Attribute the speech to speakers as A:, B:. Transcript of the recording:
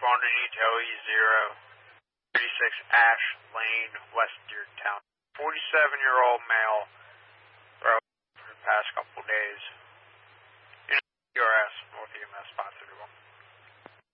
A: respond to Etoe 036 Ash Lane, West Deertown. 47-year-old male,